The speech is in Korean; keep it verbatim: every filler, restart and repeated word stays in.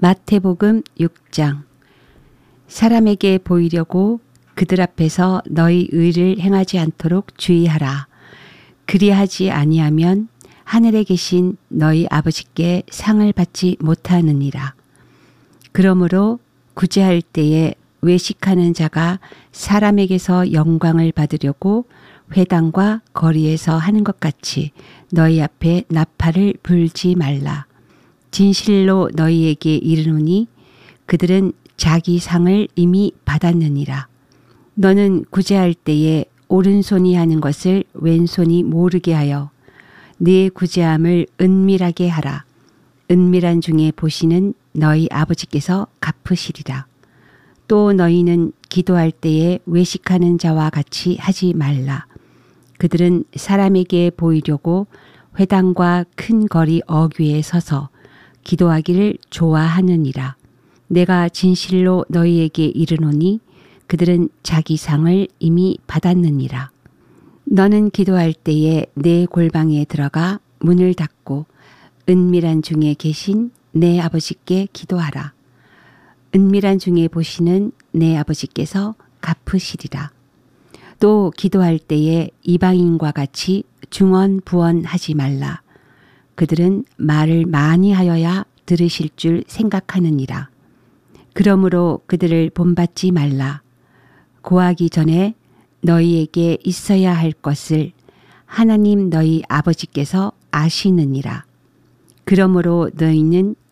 마태복음 육 장. 사람에게 보이려고 그들 앞에서 너희 의를 행하지 않도록 주의하라. 그리하지 아니하면 하늘에 계신 너희 아버지께 상을 받지 못하느니라. 그러므로 구제할 때에 외식하는 자가 사람에게서 영광을 받으려고 회당과 거리에서 하는 것 같이 너희 앞에 나팔을 불지 말라. 진실로 너희에게 이르노니 그들은 자기 상을 이미 받았느니라. 너는 구제할 때에 오른손이 하는 것을 왼손이 모르게 하여 네 구제함을 은밀하게 하라. 은밀한 중에 보시는 너희 아버지께서 갚으시리라. 또 너희는 기도할 때에 외식하는 자와 같이 하지 말라. 그들은 사람에게 보이려고 회당과 큰 거리 어귀에 서서 기도하기를 좋아하느니라. 내가 진실로 너희에게 이르노니 그들은 자기 상을 이미 받았느니라. 너는 기도할 때에 내 골방에 들어가 문을 닫고 은밀한 중에 계신 내 아버지께 기도하라. 은밀한 중에 보시는 내 아버지께서 갚으시리라. 또 기도할 때에 이방인과 같이 중언부언하지 말라. 그들은 말을 많이 하여야 들으실 줄 생각하느니라. 그러므로 그들을 본받지 말라. 고하기 전에 너희에게 있어야 할 것을 하나님 너희 아버지께서 아시느니라. 그러므로 너희는